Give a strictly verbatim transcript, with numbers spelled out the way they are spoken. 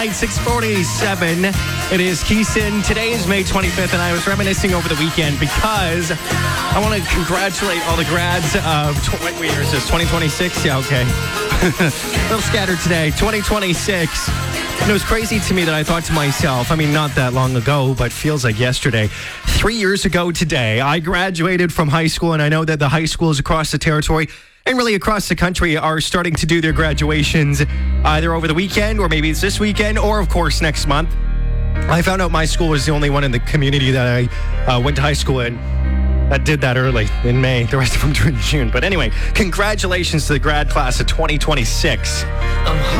six forty-seven. It is Keeson. Today is May twenty-fifth, and I was reminiscing over the weekend because I want to congratulate all the grads of, tw- what year is this, twenty twenty-six? Yeah, okay. A little scattered today. twenty twenty-six. And it was crazy to me that I thought to myself, I mean, not that long ago, but feels like yesterday. Three years ago today, I graduated from high school, and I know that the high schools across the territory and really across the country are starting to do their graduations either over the weekend or maybe it's this weekend or, of course, next month. I found out my school was the only one in the community that I uh, went to high school in that did that early in May. The rest of them during June. But anyway, congratulations to the grad class of twenty twenty-six. I'm